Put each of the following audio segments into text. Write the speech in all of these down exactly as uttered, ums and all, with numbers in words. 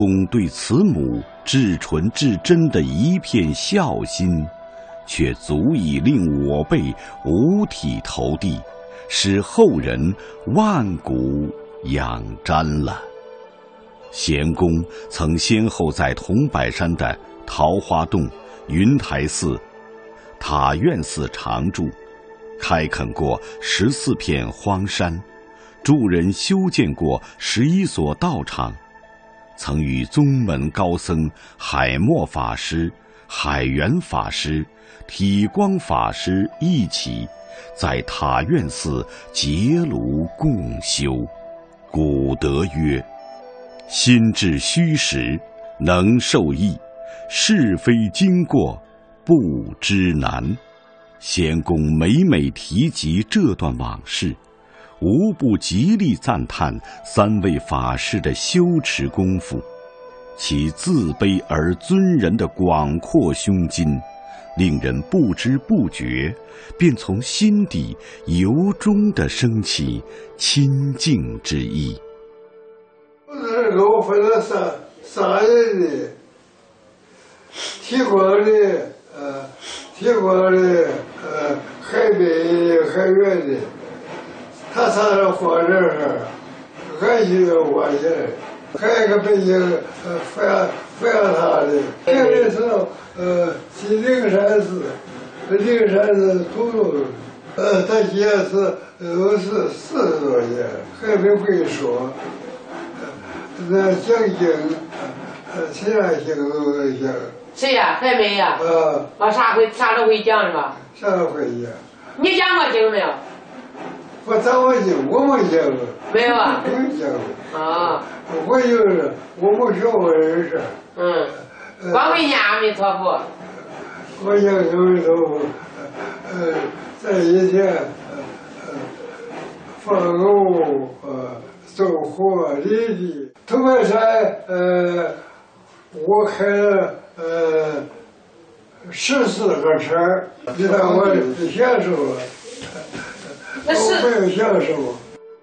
公对慈母至纯至真的一片孝心，却足以令我辈五体投地，使后人万古仰瞻了。咸公曾先后在桐柏山的桃花洞、云台寺、塔院寺常住，开垦过十四片荒山，助人修建过十一所道场，曾与宗门高僧海默法师、海源法师、体光法师一起在塔院寺结庐共修。古德曰：心致虚实，能受益；是非经过，不知难。咸公每每提及这段往事，无不极力赞叹三位法师的修持功夫，其自卑而尊人的广阔胸襟，令人不知不觉便从心底由衷地升起亲近之意。 这个我分了三三人的，提光的，呃，提光的，呃，海北海远的，他仨人放这儿，俺一个我去，还有一个北京呃范范他的，这个是呃去灵山寺，灵山寺土路，呃，他也是都是四十多年，还没会说。那讲经，呃，其他经都能讲。 谁呀？海梅呀？ 啊。 啊，啥会啥都会讲是吧？ 啥都会讲。 你讲过经没有？ 我讲过经，我没讲过。 没有啊？ 没讲过。 啊。 我就是我没学过人事。 嗯。光会念阿弥陀佛。 我念阿弥陀佛，呃，在以前，呃，放牛，呃。走火犁地，桐柏山，呃，我开了呃十四个车，你看我享受了，我没有享受。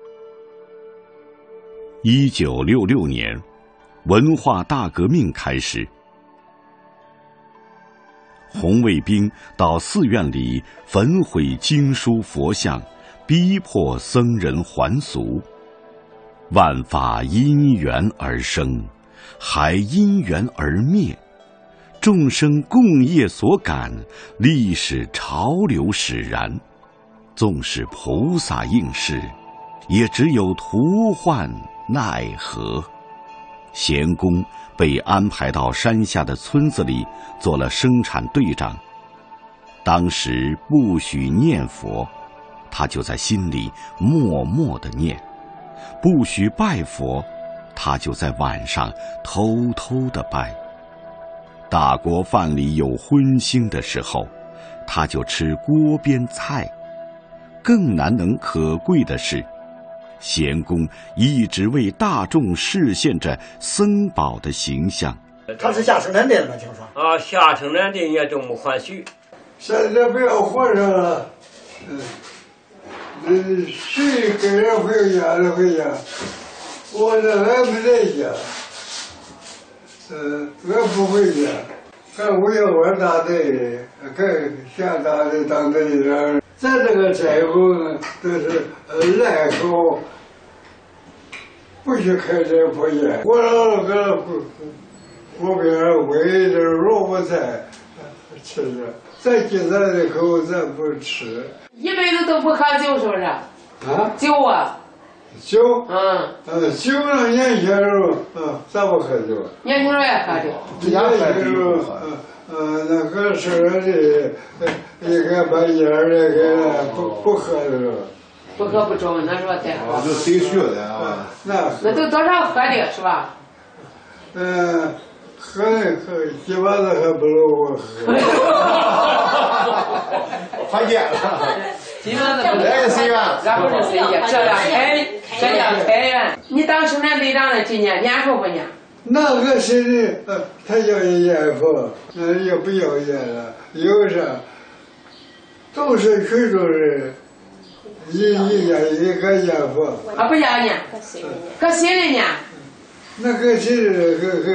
一九六六年，文化大革命开始，红卫兵到寺院里焚毁经书佛像，逼迫僧人还俗。万法因缘而生，还因缘而灭，众生共业所感，历史潮流使然。纵使菩萨应是，也只有徒唤奈何。咸公被安排到山下的村子里做了生产队长，当时不许念佛，他就在心里默默地念。不许拜佛，他就在晚上偷偷地拜。大锅饭里有荤腥的时候，他就吃锅边菜。更难能可贵的是，咸公一直为大众示现着僧宝的形象。 他是下生产队的吗？听说啊，下生产队也都没还许。 现在不要和尚了，嗯。嗯，谁跟人回家的回家，我这俺没在家，嗯，俺不回家，俺我要我大队，跟下大队当队长，咱这个斋后呢，都是呃赖口，不许开斋破烟。我老搁锅边上煨点萝卜菜吃着，咱今咱的口咱不吃。 一辈子都不喝酒，是不是？ 啊？ 酒啊？ 酒？ 嗯。 呃，酒呢，年轻时候，嗯，咱不喝酒。 年轻人也喝酒。 年轻时候，呃呃，那个时候的，应该把烟儿那个不不喝的了。 不喝不中，那说太好。 就谁学的啊？ 那那都多少喝的是吧？ 嗯，喝喝，基本上还不如我喝。 还见了。 基本上不是随缘， 咱不是随缘，这样开，这样开源。你当生产队长的今年念佛不念？ 那个谁的，呃，他要念佛，那也不要念了，有啥？都是群众人，一一念一个念佛。 啊，不要念，搁心里念。 那个谁，个个。